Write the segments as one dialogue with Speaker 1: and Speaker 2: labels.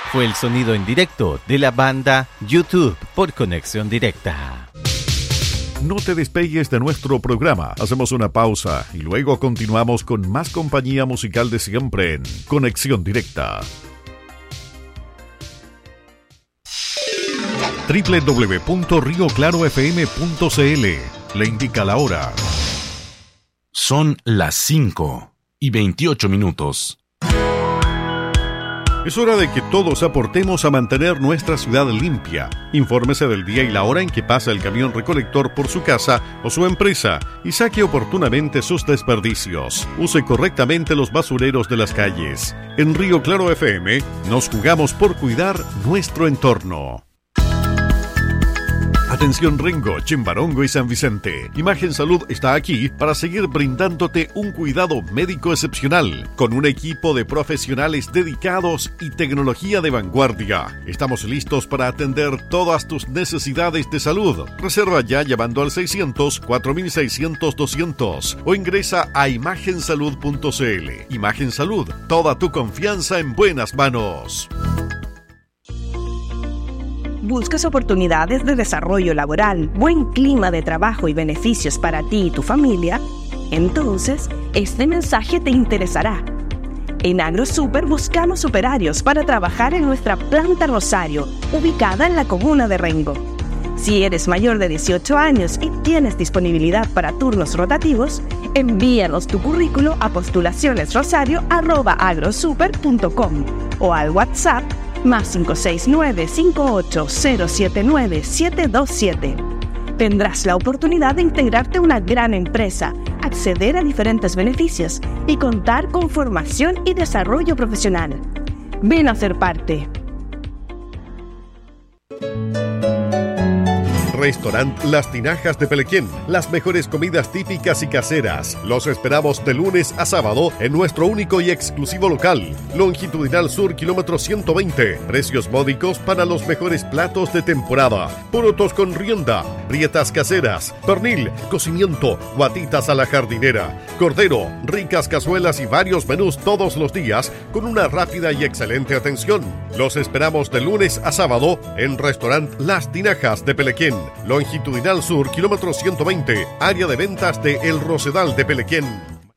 Speaker 1: Fue el sonido en directo de la banda YouTube por Conexión Directa.
Speaker 2: No te despegues de nuestro programa. Hacemos una pausa y luego continuamos con más compañía musical de siempre en Conexión Directa. www.rioclarofm.cl le indica la hora.
Speaker 3: Son las 5:28.
Speaker 2: Es hora de que todos aportemos a mantener nuestra ciudad limpia. Infórmese del día y la hora en que pasa el camión recolector por su casa o su empresa y saque oportunamente sus desperdicios. Use correctamente los basureros de las calles. En Río Claro FM nos jugamos por cuidar nuestro entorno. Atención Rengo, Chimbarongo y San Vicente. Imagen Salud está aquí para seguir brindándote un cuidado médico excepcional, con un equipo de profesionales dedicados y tecnología de vanguardia. Estamos listos para atender todas tus necesidades de salud. Reserva ya llamando al 600-4600-200 o ingresa a imagensalud.cl. Imagen Salud, toda tu confianza en buenas manos.
Speaker 4: ¿Buscas oportunidades de desarrollo laboral, buen clima de trabajo y beneficios para ti y tu familia? Entonces, este mensaje te interesará. En AgroSuper buscamos operarios para trabajar en nuestra planta Rosario, ubicada en la comuna de Rengo. Si eres mayor de 18 años y tienes disponibilidad para turnos rotativos, envíanos tu currículo a postulacionesrosario@agrosuper.com o al WhatsApp más 569-58079727. Tendrás la oportunidad de integrarte a una gran empresa, acceder a diferentes beneficios y contar con formación y desarrollo profesional. Ven a ser parte.
Speaker 2: Restaurant Las Tinajas de Pelequén. Las mejores comidas típicas y caseras. Los esperamos de lunes a sábado en nuestro único y exclusivo local. Longitudinal Sur, kilómetro 120. Precios módicos para los mejores platos de temporada. Porotos con rienda, prietas caseras, pernil, cocimiento, guatitas a la jardinera, cordero, ricas cazuelas y varios menús todos los días con una rápida y excelente atención. Los esperamos de lunes a sábado en Restaurant Las Tinajas de Pelequén. Longitudinal Sur, kilómetro 120, área de ventas de El Rosedal de Pelequén.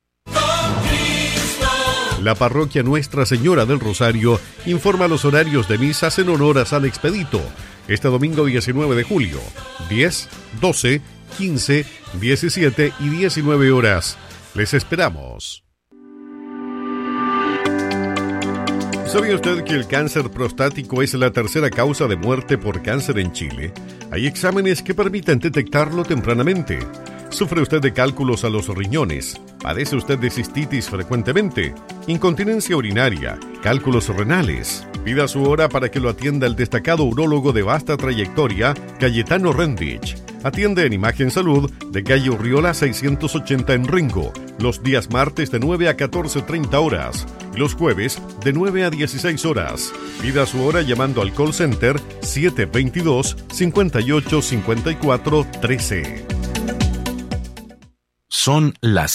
Speaker 2: La parroquia Nuestra Señora del Rosario informa los horarios de misas en honor a San Expedito. Este domingo 19 de julio, 10, 12, 15, 17 y 19 horas. Les esperamos. ¿Sabía usted que el cáncer prostático es la tercera causa de muerte por cáncer en Chile? Hay exámenes que permiten detectarlo tempranamente. ¿Sufre usted de cálculos a los riñones? ¿Padece usted de cistitis frecuentemente? ¿Incontinencia urinaria? ¿Cálculos renales? Pida su hora para que lo atienda el destacado urólogo de vasta trayectoria, Cayetano Rendich. Atiende en Imagen Salud de calle Urriola 680 en Rengo, los días martes de 9 a 14:30 horas y los jueves de 9 a 16 horas. Pida su hora llamando al call center 722-5854-13.
Speaker 3: Son las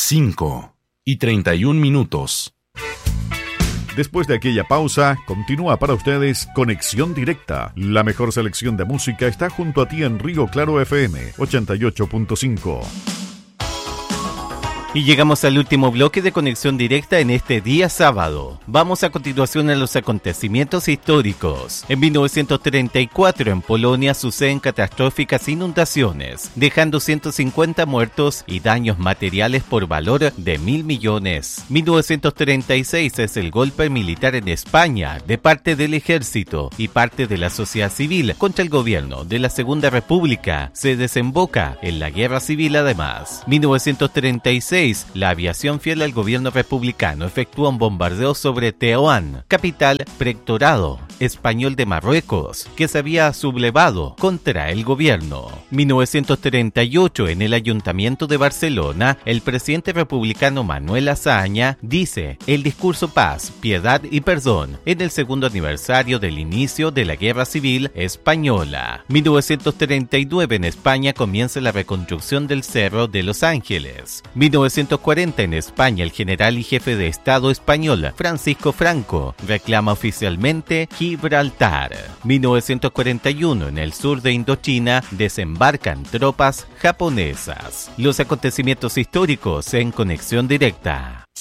Speaker 3: 5:31.
Speaker 2: Después de aquella pausa, continúa para ustedes Conexión Directa. La mejor selección de música está junto a ti en Río Claro FM 88.5.
Speaker 1: Y llegamos al último bloque de Conexión Directa en este día sábado. Vamos a continuación a los acontecimientos históricos. En 1934 en Polonia suceden catastróficas inundaciones, dejando 150 muertos y daños materiales por valor de 1.000 millones. 1936 es el golpe militar en España de parte del ejército y parte de la sociedad civil contra el gobierno de la Segunda República. Se desemboca en la guerra civil además. 1936 la aviación fiel al gobierno republicano efectúa un bombardeo sobre Tetuán, capital protectorado español de Marruecos, que se había sublevado contra el gobierno. 1938 en el Ayuntamiento de Barcelona, el presidente republicano Manuel Azaña dice el discurso Paz, Piedad y Perdón en el segundo aniversario del inicio de la Guerra Civil Española. 1939 en España comienza la reconstrucción del Cerro de Los Ángeles. 1940 en España, el general y jefe de Estado español Francisco Franco reclama oficialmente Gijón Gibraltar. 1941, en el sur de Indochina, desembarcan tropas japonesas. Los acontecimientos históricos en Conexión Directa.